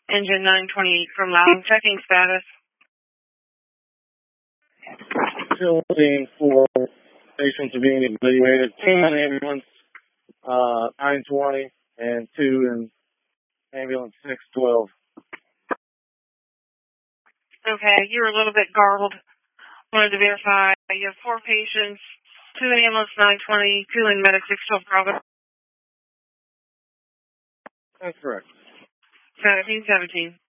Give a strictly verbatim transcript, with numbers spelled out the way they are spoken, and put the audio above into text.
Engine nine twenty-eight from Loudon. Checking status. Facility for patients being evaluated. Two in ambulance uh, nine twenty and two in ambulance six twelve. Okay, you were a little bit garbled. Wanted to verify. You have four patients, two in ambulance nine twenty, two in medic six twelve Bravo. That's correct. seventeen seventeen.